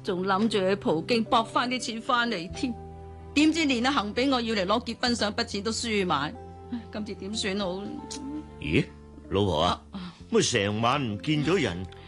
仲諗住去葡京搏翻啲錢翻嚟添，點知連阿恒俾我要嚟攞結婚相筆錢都輸埋，今次點算好？ 咦，老婆啊，乜成晚唔見咗人，